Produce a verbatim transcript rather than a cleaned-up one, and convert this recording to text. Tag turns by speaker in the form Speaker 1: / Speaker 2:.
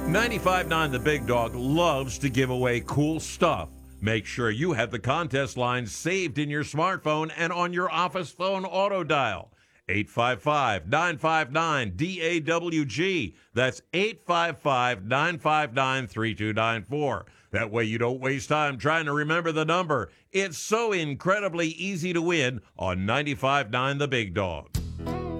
Speaker 1: ninety-five point nine The Big Dog loves to give away cool stuff. Make sure you have the contest lines saved in your smartphone and on your office phone auto dial. eight five five, nine five nine, D A W G. That's eight five five, nine five nine, three two nine four. That way you don't waste time trying to remember the number. It's so incredibly easy to win on ninety-five point nine The Big Dog.